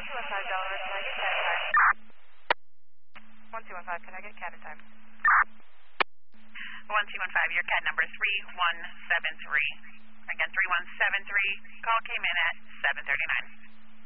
1215 Delaware, can I get Canada time? 1215, can I get Canada time? 1215, your CAD number is 3173. Again, 3173. Call came in at 7:39.